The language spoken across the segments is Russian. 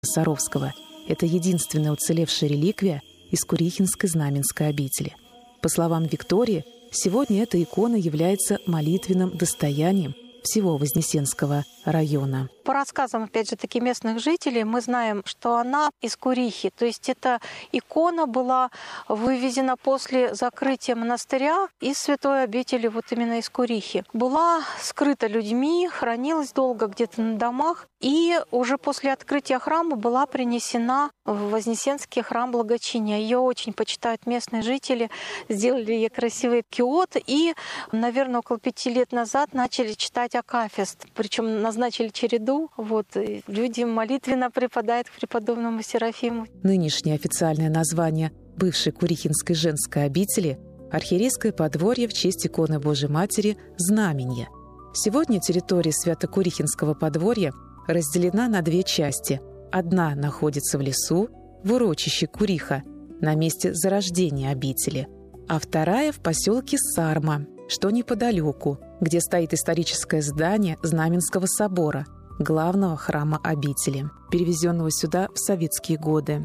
Саровского. Это единственная уцелевшая реликвия из Курихинской Знаменской обители. По словам Виктории, сегодня эта икона является молитвенным достоянием всего Вознесенского района. По рассказам, опять же таки, местных жителей, мы знаем, что она из Курихи. То есть эта икона была вывезена после закрытия монастыря из святой обители вот именно из Курихи. Была скрыта людьми, хранилась долго где-то на домах. И уже после открытия храма была принесена в Вознесенский храм Благочиния. Ее очень почитают местные жители, сделали ей красивый киот. И, наверное, около 5 лет назад начали читать акафист. Причем назначили череду. Вот, и люди молитвенно припадают к преподобному Серафиму. Нынешнее официальное название бывшей Курихинской женской обители – Архиерейское подворье в честь иконы Божией Матери Знаменье. Сегодня территория Свято-Курихинского подворья разделена на 2 части. Одна находится в лесу, в урочище Куриха, на месте зарождения обители, а вторая в поселке Сарма, что неподалеку, где стоит историческое здание Знаменского собора, главного храма обители, перевезенного сюда в советские годы.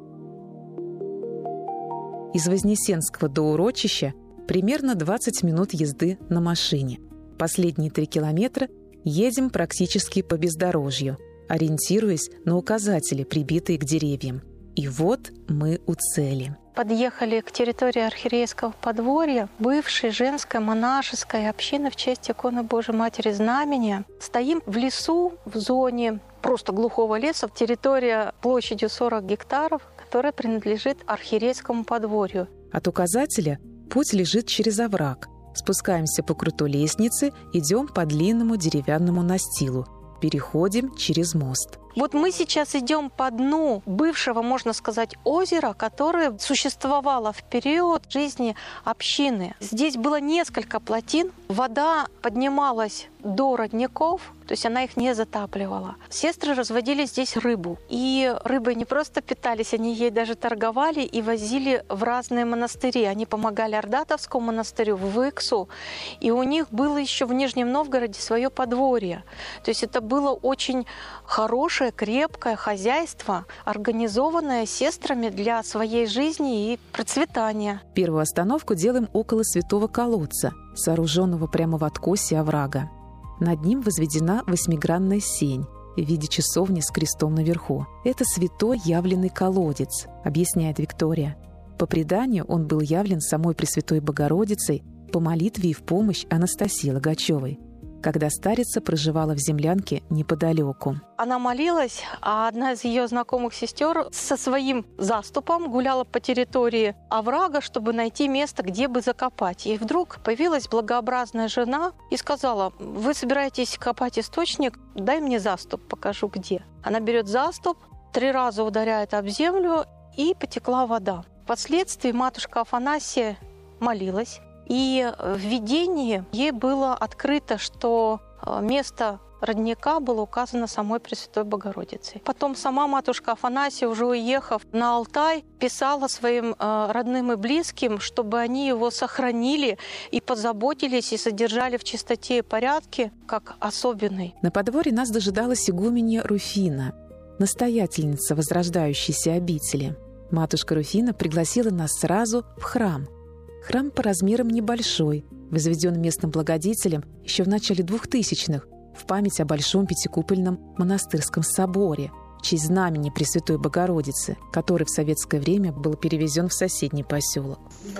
Из Вознесенского до урочища примерно 20 минут езды на машине. Последние 3 километра едем практически по бездорожью, ориентируясь на указатели, прибитые к деревьям. И вот мы у цели. Подъехали к территории архиерейского подворья, бывшей женской монашеской общины в честь иконы Божией Матери Знамения. Стоим в лесу, в зоне просто глухого леса, в территории площадью 40 гектаров, которая принадлежит архиерейскому подворью. От указателя путь лежит через овраг. Спускаемся по крутой лестнице, идем по длинному деревянному настилу. Переходим через мост. Вот мы сейчас идем по дну бывшего, можно сказать, озера, которое существовало в период жизни общины. Здесь было несколько плотин. Вода поднималась до родников, то есть она их не затапливала. Сестры разводили здесь рыбу. И рыбой не просто питались, они ей даже торговали и возили в разные монастыри. Они помогали Ордатовскому монастырю, в Выксу. И у них было еще в Нижнем Новгороде свое подворье. То есть это было очень хорошее, крепкое хозяйство, организованное сестрами для своей жизни и процветания. Первую остановку делаем около святого колодца, сооруженного прямо в откосе оврага. Над ним возведена 8-гранная сень в виде часовни с крестом наверху. Это святой явленный колодец, объясняет Виктория. По преданию, он был явлен самой Пресвятой Богородицей по молитве и в помощь Анастасии Логачевой, когда старица проживала в землянке неподалеку. Она молилась, а одна из ее знакомых сестер со своим заступом гуляла по территории оврага, чтобы найти место, где бы закопать. И вдруг появилась благообразная жена и сказала: «Вы собираетесь копать источник? Дай мне заступ, покажу где». Она берет заступ, 3 раза ударяет об землю, и потекла вода. Впоследствии матушка Афанасия молилась, и в видении ей было открыто, что место родника было указано самой Пресвятой Богородицей. Потом сама матушка Афанасия, уже уехав на Алтай, писала своим родным и близким, чтобы они его сохранили и позаботились, и содержали в чистоте и порядке, как особенный. На подворье нас дожидалась игуменья Руфина, настоятельница возрождающейся обители. Матушка Руфина пригласила нас сразу в храм. Храм по размерам небольшой, возведен местным благодетелем еще в начале 2000-х в память о Большом Пятикупольном монастырском соборе в честь знамени Пресвятой Богородицы, который в советское время был перевезен в соседний поселок.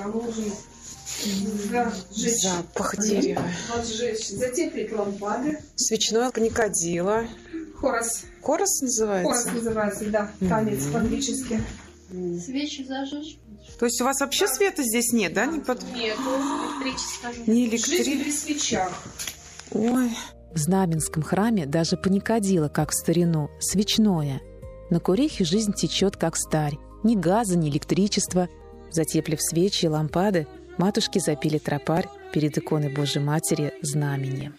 Запах дерева. Затеплить лампады. Свечное никодило. Хорос. Хорос называется? Хорос называется, да. Танец по-гречески. Свечи зажечь. То есть у вас вообще света здесь нет, да? Нет, электричество. Не Жить при свечах. Ой. В Знаменском храме даже паникадило, как в старину, свечное. На Курихе жизнь течет, как старь. Ни газа, ни электричества. Затеплив свечи и лампады, матушки запили тропарь перед иконой Божией Матери Знамения.